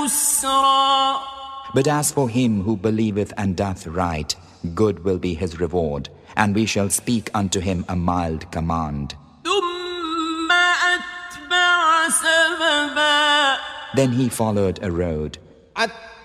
يسرا. But as for him who believeth and doth right, good will be his reward, and we shall speak unto him a mild command. ثم أتبع سببا. Then he followed a road.